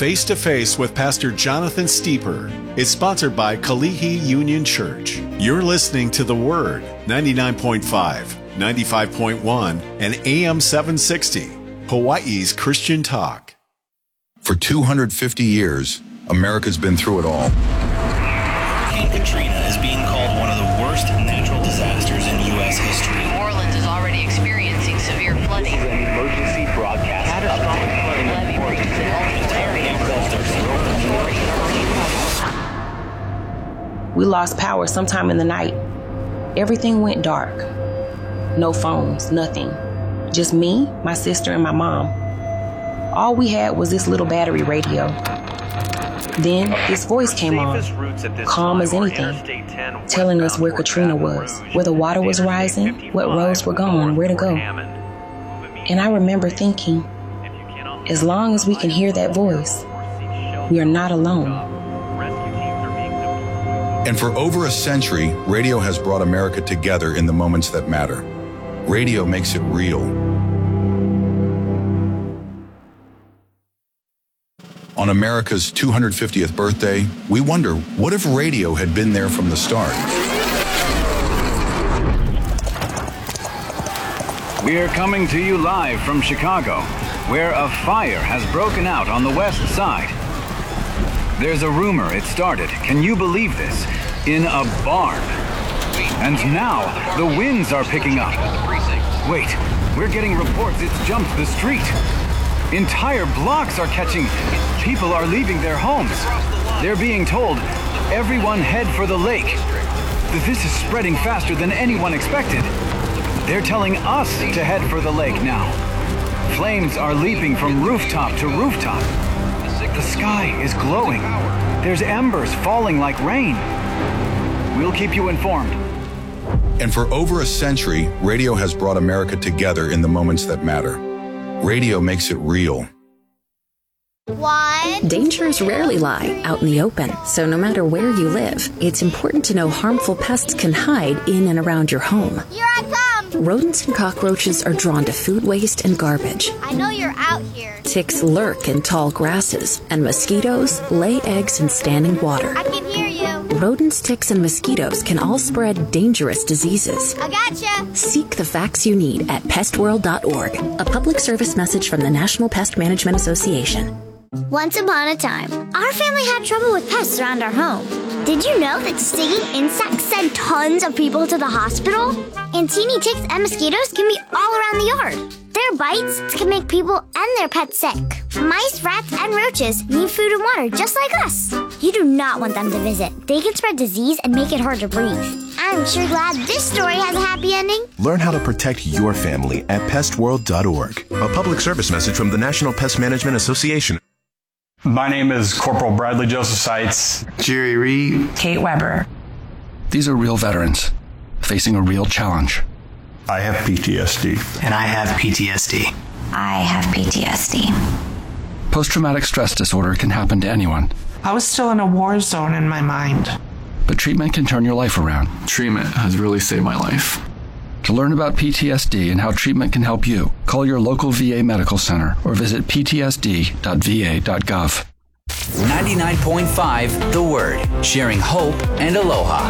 Face to Face with Pastor Jonathan Steeper is sponsored by Kalihi Union Church. You're listening to The Word, 99.5, 95.1, and AM 760, Hawaii's Christian Talk. For 250 years, America's been through it all. Hurricane Katrina is being called one of the worst natural disasters in U.S. history. New Orleans is already experiencing severe flooding. This is an emergency broadcast. Catastrophic flooding. We lost power sometime in the night. Everything went dark. No phones, nothing. Just me, my sister, and my mom. All we had was this little battery radio. Then this voice came on, calm as anything, telling us where Katrina was, where the water was rising, what roads were gone, where to go. And I remember thinking, as long as we can hear that voice, we are not alone. And for over a century, radio has brought America together in the moments that matter. Radio makes it real. On America's 250th birthday, we wonder, what if radio had been there from the start? We're coming to you live from Chicago, where a fire has broken out on the west side. There's a rumor it started, can you believe this, in a barn. And now, the winds are picking up. Wait, we're getting reports it's jumped the street. Entire blocks are catching. People are leaving their homes. They're being told, everyone head for the lake. This is spreading faster than anyone expected. They're telling us to head for the lake now. Flames are leaping from rooftop to rooftop. The sky is glowing. There's embers falling like rain. We'll keep you informed. And for over a century, radio has brought America together in the moments that matter. Radio makes it real. Dangers rarely lie out in the open, so no matter where you live, it's important to know harmful pests can hide in and around your home. Here I come! Rodents and cockroaches are drawn to food waste and garbage. I know you're out here. Ticks lurk in tall grasses, and mosquitoes lay eggs in standing water. I can hear you. Rodents, ticks, and mosquitoes can all spread dangerous diseases. I gotcha. Seek the facts you need at pestworld.org, a public service message from the National Pest Management Association. Once upon a time, our family had trouble with pests around our home. Did you know that stinging insects send tons of people to the hospital? And teeny ticks and mosquitoes can be all around the yard. Their bites can make people and their pets sick. Mice, rats, and roaches need food and water just like us. You do not want them to visit. They can spread disease and make it hard to breathe. I'm sure glad this story has a happy ending. Learn how to protect your family at pestworld.org. A public service message from the National Pest Management Association. My name is Corporal Bradley Joseph Seitz. Jerry Reed. Kate Weber. These are real veterans facing a real challenge. I have PTSD. And I have PTSD. I have PTSD. Post-traumatic stress disorder can happen to anyone. I was still in a war zone in my mind. But treatment can turn your life around. Treatment has really saved my life. To learn about PTSD and how treatment can help you, call your local VA medical center or visit ptsd.va.gov. 99.5 The Word, sharing hope and aloha.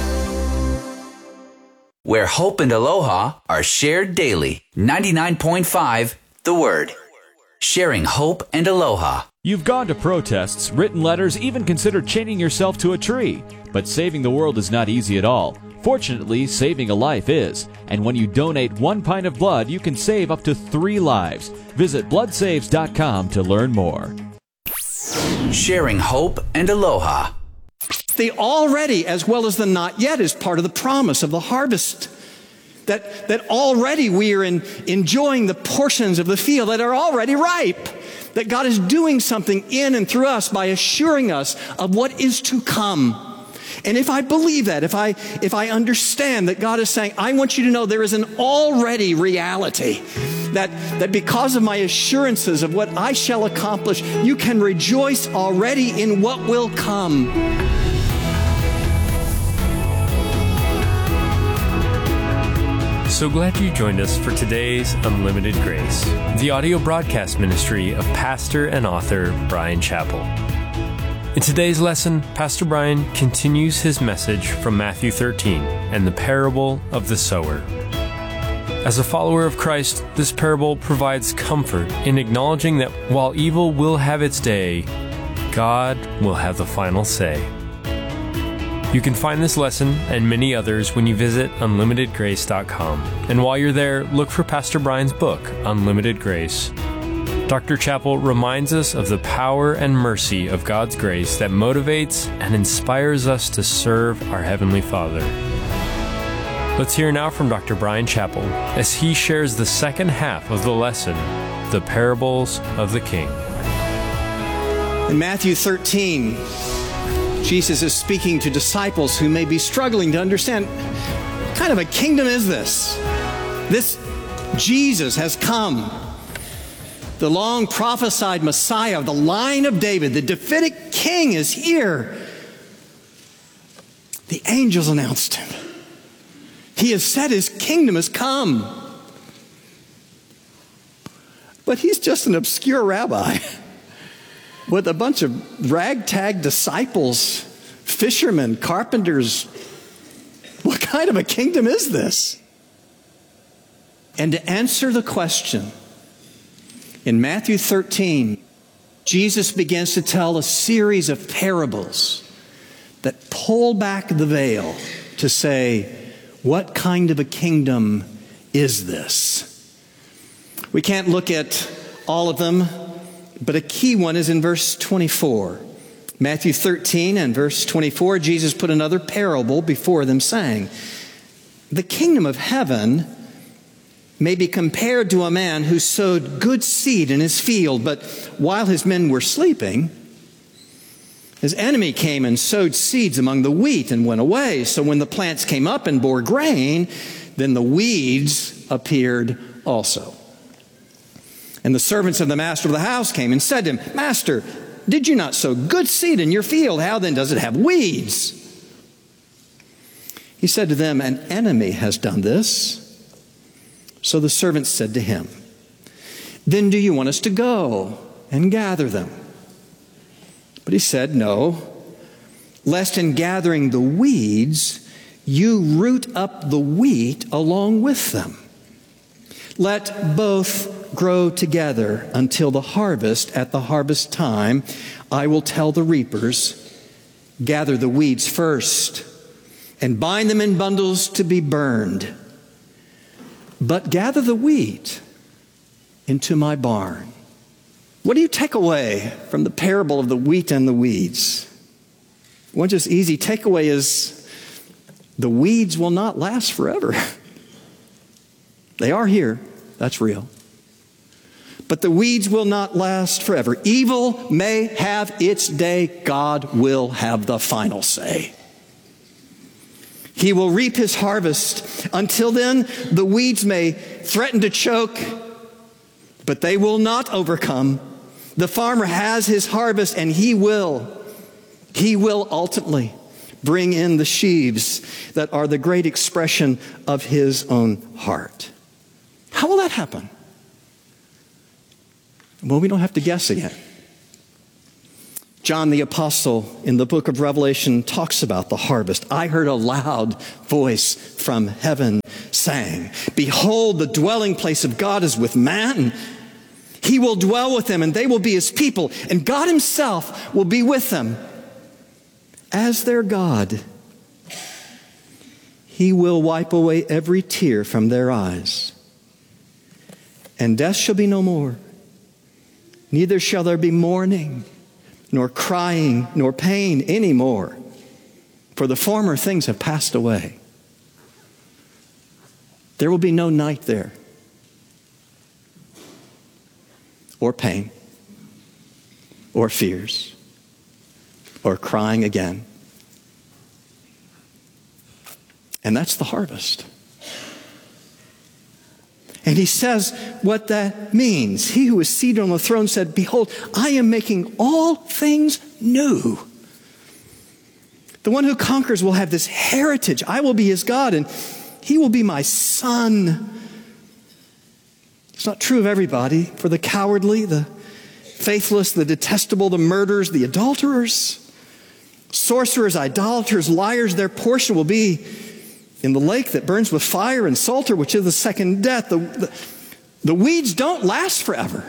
Where hope and aloha are shared daily. 99.5 The Word, sharing hope and aloha. You've gone to protests, written letters, even considered chaining yourself to a tree. But saving the world is not easy at all. Fortunately, saving a life is. And when you donate 1 pint of blood, you can save up to 3 lives. Visit bloodsaves.com to learn more. Sharing hope and aloha. The already as well as the not yet is part of the promise of the harvest. That already we are enjoying the portions of the field that are already ripe. That God is doing something in and through us by assuring us of what is to come. And if I believe that, if I understand that God is saying, I want you to know there is an already reality, that because of my assurances of what I shall accomplish, you can rejoice already in what will come. So glad you joined us for today's Unlimited Grace, the audio broadcast ministry of pastor and author Bryan Chapell. In today's lesson, Pastor Bryan continues his message from Matthew 13 and the parable of the sower. As a follower of Christ, this parable provides comfort in acknowledging that while evil will have its day, God will have the final say. You can find this lesson and many others when you visit unlimitedgrace.com. And while you're there, look for Pastor Bryan's book, Unlimited Grace. Dr. Chapell reminds us of the power and mercy of God's grace that motivates and inspires us to serve our Heavenly Father. Let's hear now from Dr. Bryan Chapell as he shares the second half of the lesson, The Parables of the King. In Matthew 13, Jesus is speaking to disciples who may be struggling to understand what kind of a kingdom is this? This Jesus has come, the long prophesied Messiah of the line of David, the Davidic king is here. The angels announced him. He has said his kingdom has come. But he's just an obscure rabbi with a bunch of ragtag disciples, fishermen, carpenters. What kind of a kingdom is this? And to answer the question, in Matthew 13, Jesus begins to tell a series of parables that pull back the veil to say, what kind of a kingdom is this? We can't look at all of them, but a key one is in verse 24. Matthew 13 and verse 24, Jesus put another parable before them, saying, the kingdom of heaven may be compared to a man who sowed good seed in his field, but while his men were sleeping, his enemy came and sowed seeds among the wheat and went away. So when the plants came up and bore grain, then the weeds appeared also. And the servants of the master of the house came and said to him, Master, did you not sow good seed in your field? How then does it have weeds? He said to them, an enemy has done this. So the servants said to him, then do you want us to go and gather them? But he said, no, lest in gathering the weeds, you root up the wheat along with them. Let both grow together until the harvest. At the harvest time, I will tell the reapers, gather the weeds first and bind them in bundles to be burned. But gather the wheat into my barn. What do you take away from the parable of the wheat and the weeds? One just easy takeaway is the weeds will not last forever. They are here. That's real. But the weeds will not last forever. Evil may have its day. God will have the final say. He will reap his harvest. Until then, the weeds may threaten to choke, but they will not overcome. The farmer has his harvest, and he will ultimately bring in the sheaves that are the great expression of his own heart. How will that happen? Well, we don't have to guess again. John the Apostle in the book of Revelation talks about the harvest. I heard a loud voice from heaven saying, behold, the dwelling place of God is with man. He will dwell with them, and they will be his people, and God himself will be with them as their God. He will wipe away every tear from their eyes, and death shall be no more. Neither shall there be mourning, nor crying, nor pain any more, for the former things have passed away. There will be no night there, or pain, or fears, or crying again. And that's the harvest. And he says what that means. He who is seated on the throne said, behold, I am making all things new. The one who conquers will have this heritage. I will be his God, and He will be my son. It's not true of everybody. For the cowardly, the faithless, the detestable, the murderers, the adulterers, sorcerers, idolaters, liars, their portion will be in the lake that burns with fire and sulfur, which is the second death. The weeds don't last forever.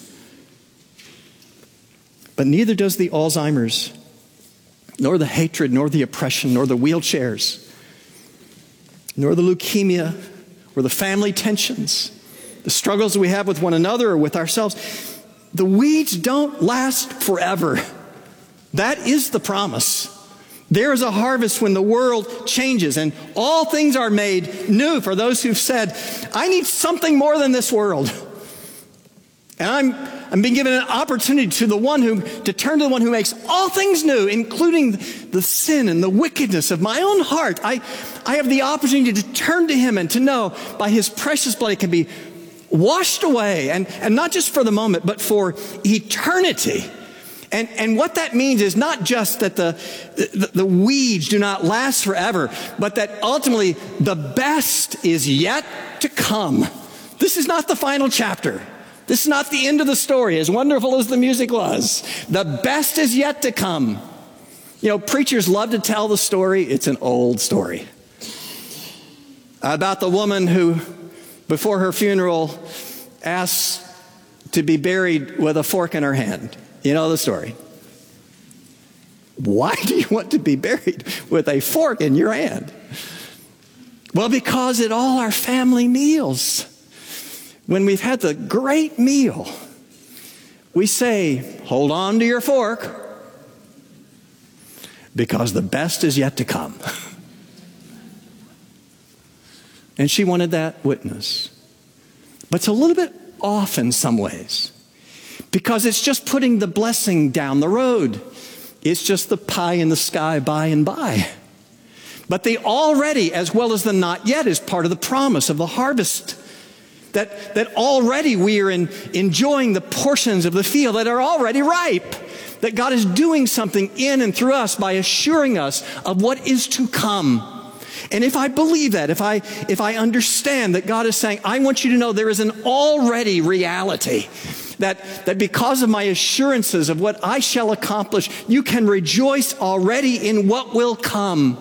But neither does the Alzheimer's, nor the hatred, nor the oppression, nor the wheelchairs, nor the leukemia, or the family tensions, the struggles we have with one another or with ourselves. The weeds don't last forever. That is the promise. There is a harvest when the world changes and all things are made new for those who've said, I need something more than this world. And I'm being given an opportunity to turn to the one who makes all things new, including the sin and the wickedness of my own heart. I have the opportunity to turn to him and to know by his precious blood it can be washed away, and not just for the moment, but for eternity. And what that means is not just that the weeds do not last forever, but that ultimately the best is yet to come. This is not the final chapter. This is not the end of the story, as wonderful as the music was. The best is yet to come. You know, preachers love to tell the story. It's an old story about the woman who, before her funeral, asked to be buried with a fork in her hand. You know the story. Why do you want to be buried with a fork in your hand? Well, because at all our family meals, when we've had the great meal, we say, hold on to your fork, because the best is yet to come. And she wanted that witness. But it's a little bit off in some ways, because it's just putting the blessing down the road. It's just the pie in the sky by and by. But the already as well as the not yet is part of the promise of the harvest. That already we are enjoying the portions of the field that are already ripe. That God is doing something in and through us by assuring us of what is to come. And if I believe that, if I understand that God is saying, I want you to know there is an already reality, that because of my assurances of what I shall accomplish, you can rejoice already in what will come.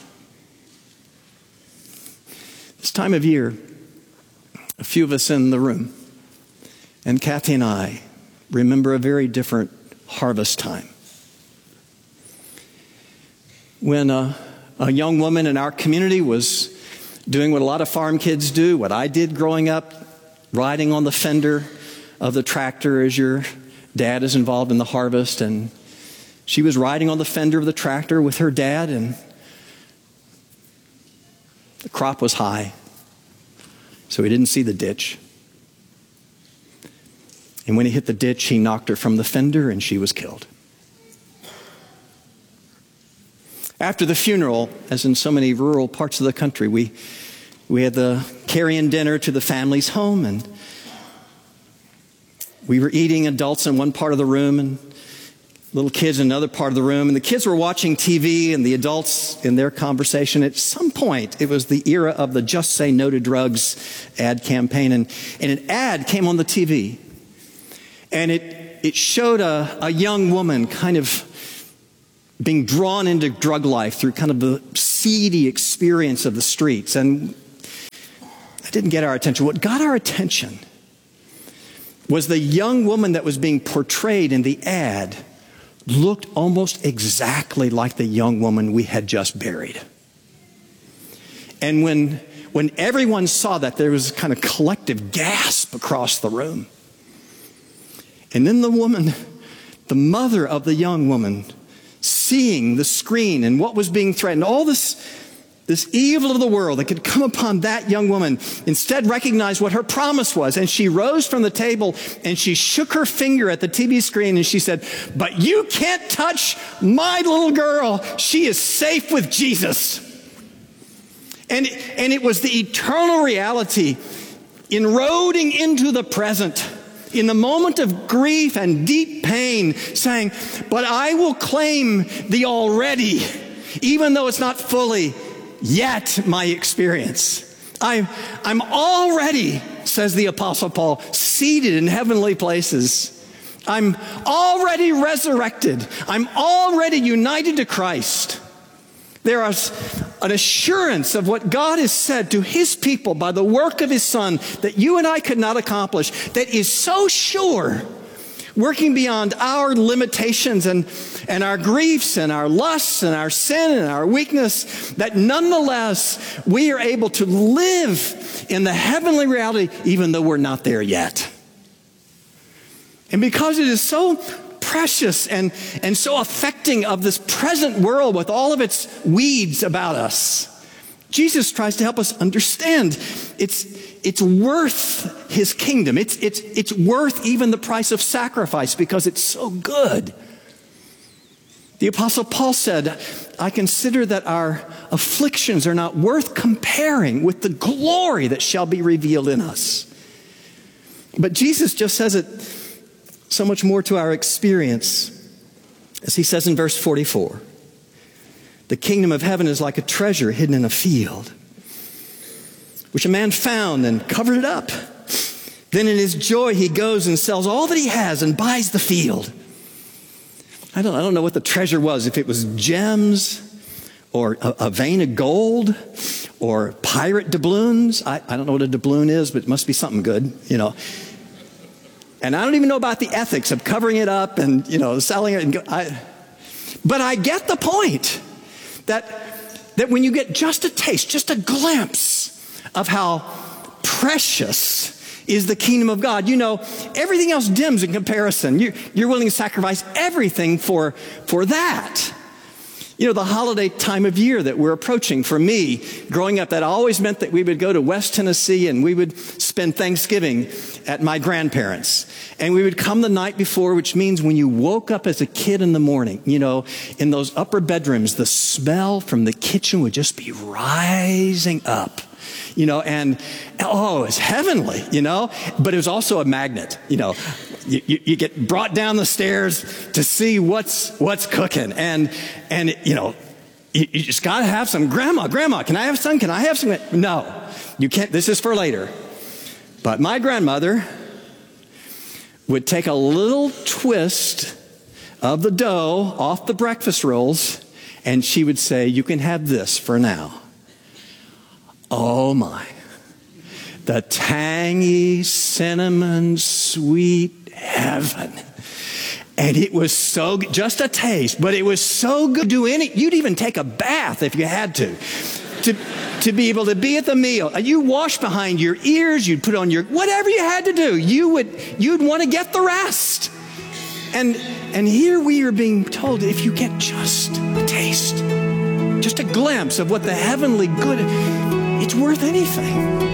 This time of year, a few of us in the room, and Kathy and I, remember a very different harvest time. When a young woman in our community was doing what a lot of farm kids do, what I did growing up, riding on the fender of the tractor as your dad is involved in the harvest. And she was riding on the fender of the tractor with her dad, and the crop was high, so he didn't see the ditch. And when he hit the ditch, he knocked her from the fender and she was killed. After the funeral, as in so many rural parts of the country, we had the carry-in dinner to the family's home, and we were eating, adults in one part of the room and little kids in another part of the room. And the kids were watching TV and the adults in their conversation. At some point, it was the era of the Just Say No to Drugs ad campaign. And an ad came on the TV. And it showed a young woman kind of being drawn into drug life through kind of the seedy experience of the streets. And that didn't get our attention. What got our attention was the young woman that was being portrayed in the ad looked almost exactly like the young woman we had just buried. And when everyone saw that, there was a kind of collective gasp across the room. And then the woman, the mother of the young woman, seeing the screen and what was being threatened, all this evil of the world that could come upon that young woman, instead recognized what her promise was. And she rose from the table and she shook her finger at the TV screen and she said, "But you can't touch my little girl. She is safe with Jesus." And it was the eternal reality inroding into the present in the moment of grief and deep pain, saying, "But I will claim the already, even though it's not fully yet my experience. I'm already, says the Apostle Paul, seated in heavenly places. I'm already resurrected. I'm already united to Christ. There is an assurance of what God has said to his people by the work of his Son that you and I could not accomplish, that is so sure, working beyond our limitations and our griefs and our lusts and our sin and our weakness, that nonetheless we are able to live in the heavenly reality even though we're not there yet. And because it is so precious and so affecting of this present world with all of its weeds about us, Jesus tries to help us understand it's worth his kingdom. It's worth even the price of sacrifice because it's so good. The Apostle Paul said, I consider that our afflictions are not worth comparing with the glory that shall be revealed in us. But Jesus just says it so much more to our experience. As he says in verse 44, the kingdom of heaven is like a treasure hidden in a field, which a man found and covered it up. Then in his joy he goes and sells all that he has and buys the field. I don't know what the treasure was, if it was gems or a vein of gold or pirate doubloons. I don't know what a doubloon is, but it must be something good, you know. And I don't even know about the ethics of covering it up and, you know, selling it. But I get the point that when you get just a taste, just a glimpse of how precious is the kingdom of God, you know, everything else dims in comparison. You're willing to sacrifice everything for that. You know, the holiday time of year that we're approaching, for me, growing up, that always meant that we would go to West Tennessee and we would spend Thanksgiving at my grandparents'. And we would come the night before, which means when you woke up as a kid in the morning, you know, in those upper bedrooms, the smell from the kitchen would just be rising up. You know, and oh, it's heavenly, you know, but it was also a magnet, you know. You get brought down the stairs to see what's cooking, and you know, you just got to have some. Grandma, can I have some? Can I have some? No, you can't. This is for later. But my grandmother would take a little twist of the dough off the breakfast rolls, and she would say, "You can have this for now." Oh my, the tangy, cinnamon, sweet heaven. And it was so good, just a taste, but it was so good. You'd even take a bath if you had to be able to be at the meal. You wash behind your ears, you'd put on your, whatever you had to do, you'd want to get the rest. And here we are being told, if you get just a taste, just a glimpse of what the heavenly good, it's worth anything.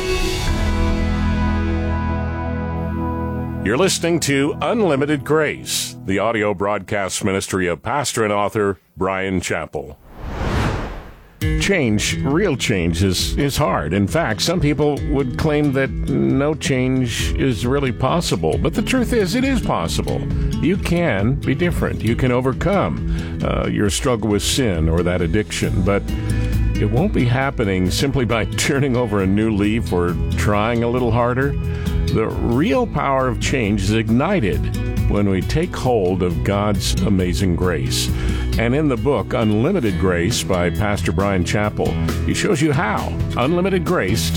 You're listening to Unlimited Grace, the audio broadcast ministry of pastor and author Bryan Chapell. Change, real change, is hard. In fact, some people would claim that no change is really possible. But the truth is, it is possible. You can be different. You can overcome your struggle with sin or that addiction. But it won't be happening simply by turning over a new leaf or trying a little harder. The real power of change is ignited when we take hold of God's amazing grace. And in the book, Unlimited Grace by Pastor Bryan Chapell, he shows you how. Unlimited Grace